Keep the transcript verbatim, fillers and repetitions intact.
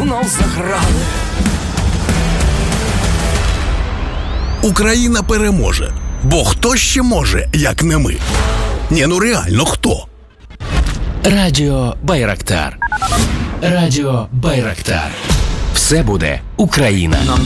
знов заграли. Україна переможе. Бо хто ще може, як не ми? Ні, ну реально, хто? Радіо Байрактар. Радіо Байрактар. Все буде Україна. Нам